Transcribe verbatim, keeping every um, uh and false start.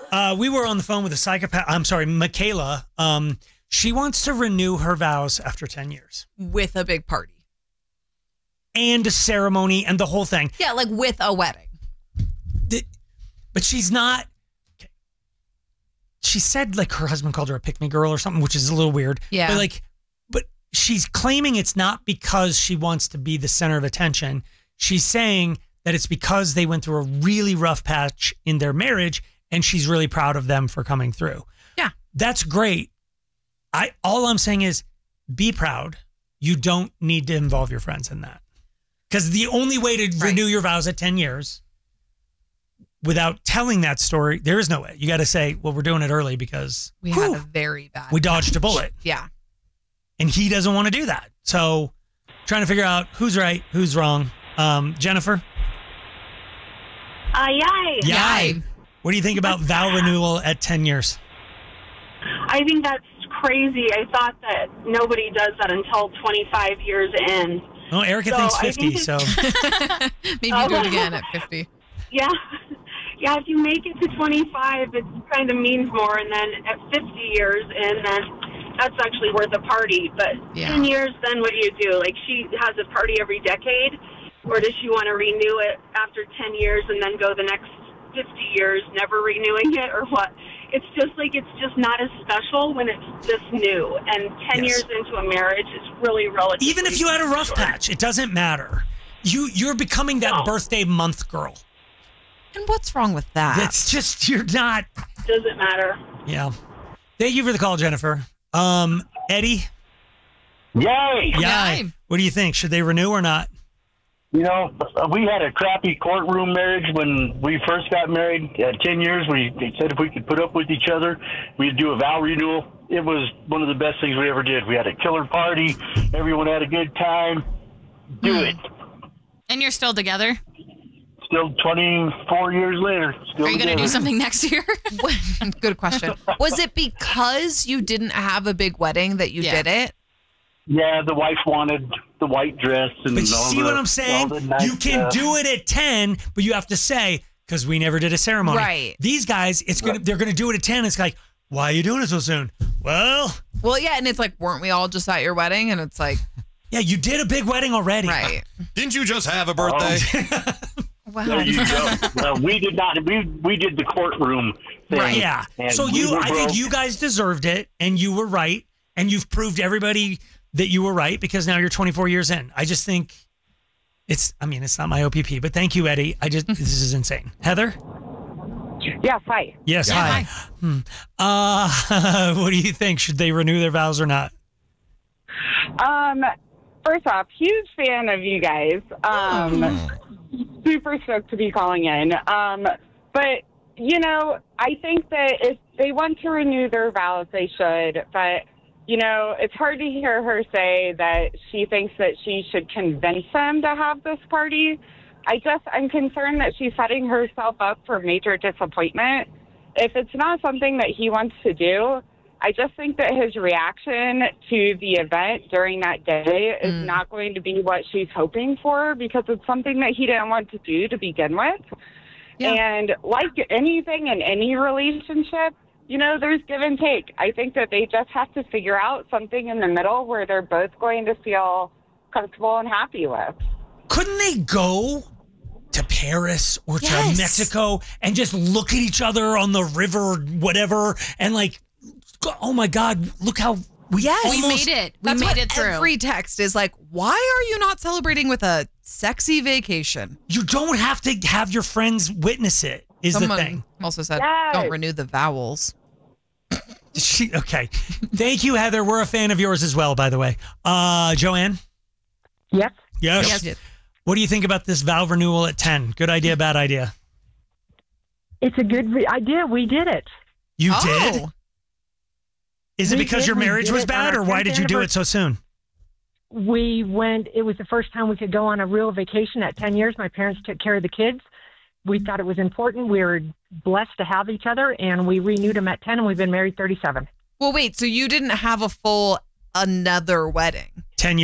Uh, we were on the phone with a psychopath. I'm sorry, Michaela. Um, she wants to renew her vows after ten years. With a big party. And a ceremony and the whole thing. Yeah, like with a wedding. The, but she's not. Okay. She said like her husband called her a pick-me girl or something, which is a little weird. Yeah. But like, but she's claiming it's not because she wants to be the center of attention. She's saying that it's because they went through a really rough patch in their marriage and she's really proud of them for coming through. Yeah. That's great. I all I'm saying is be proud. You don't need to involve your friends in that. Because the only way to right. renew your vows at ten years without telling that story, there is no way. You got to say, well, we're doing it early because we whew, had a very bad we dodged a bullet. Yeah. And he doesn't want to do that. So trying to figure out who's right, who's wrong. Um, Jennifer? Uh, yay. Yay. What do you think about vow renewal at ten years? I think that's crazy. I thought that nobody does that until twenty-five years in. Oh, Erica so thinks fifty, think so. Maybe do it again at fifty. Yeah. Yeah, if you make it to twenty-five, it kind of means more. And then at fifty years in, then that's actually worth a party. But yeah. ten years, then what do you do? Like, she has a party every decade, or does she want to renew it after ten years and then go the next fifty years never renewing it, or what? It's just like, it's just not as special when it's this new. And ten yes. years into a marriage is really relative. Even if you had a rough short. patch, it doesn't matter. You, you're becoming that no. birthday month girl. And what's wrong with that? It's just, you're not. Doesn't matter. Yeah. Thank you for the call, Jennifer. Um, Eddie? Yay! Yay! What do you think? Should they renew or not? You know, we had a crappy courtroom marriage when we first got married. At ten years, we they said if we could put up with each other, we'd do a vow renewal. It was one of the best things we ever did. We had a killer party. Everyone had a good time. Do mm. it. And you're still together? Still twenty-four years later. Still Are you going to do something next year? Good question. Was it because you didn't have a big wedding that you yeah. did it? Yeah, the wife wanted the white dress. And but you all see the, what I'm saying? Nice, you can uh, do it at ten, but you have to say, because we never did a ceremony. Right. These guys, it's gonna they're going to do it at ten. It's like, why are you doing it so soon? Well. Well, yeah, and it's like, weren't we all just at your wedding? And it's like. Yeah, you did a big wedding already. Right. Didn't you just have a birthday? Oh. Wow. There you go. Well, we did not. We we did the courtroom thing. Right. Yeah. So you, I think you guys deserved it, and you were right, and you've proved everybody that you were right because now you're twenty-four years in. I just think it's. I mean, it's not my O P P, but thank you, Eddie. I just this is insane. Heather. Yes. Hi. Yes. Yeah, hi. hi. Hmm. Uh, what do you think? Should they renew their vows or not? Um. First off, huge fan of you guys. Um. Oh. Super stoked to be calling in. Um, but, you know, I think that if they want to renew their vows, they should. But, you know, it's hard to hear her say that she thinks that she should convince them to have this party. I just, I'm concerned that she's setting herself up for major disappointment. If it's not something that he wants to do, I just think that his reaction to the event during that day is mm. not going to be what she's hoping for because it's something that he didn't want to do to begin with. Yeah. And like anything in any relationship, you know, there's give and take. I think that they just have to figure out something in the middle where they're both going to feel comfortable and happy with. Couldn't they go to Paris or to yes. Mexico and just look at each other on the river or whatever and like, oh my God, look how we yes. almost, we made it. We That's made what it through. Every text is like, why are you not celebrating with a sexy vacation? You don't have to have your friends witness it, is Someone the thing. Also said, yes. don't renew the vowels. She, okay. Thank you, Heather. We're a fan of yours as well, by the way. Uh, Joanne? Yes. Yes. yes. What do you think about this vow renewal at ten? Good idea, bad idea? It's a good re- idea. We did it. You oh. did? Is it We because did, your we marriage did was it on bad, our or why tenth did you do it so soon? We went, it was the first time we could go on a real vacation at ten years. My parents took care of the kids. We thought it was important. We were blessed to have each other, and we renewed them at ten, and we've been married thirty-seven. Well, wait, so you didn't have a full another wedding? ten